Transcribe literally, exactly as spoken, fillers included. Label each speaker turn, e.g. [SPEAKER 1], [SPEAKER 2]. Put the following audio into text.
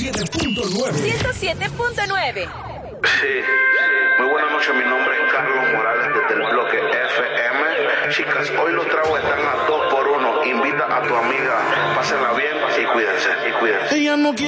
[SPEAKER 1] siete punto nueve.
[SPEAKER 2] ciento siete punto nueve.
[SPEAKER 3] Sí, muy buenas noches, mi nombre es Carlos Morales desde el bloque F M. Chicas, hoy los tragos están a dos por uno. Invita a tu amiga, pásenla bien y cuídense, y cuídense.
[SPEAKER 4] Ella no quiere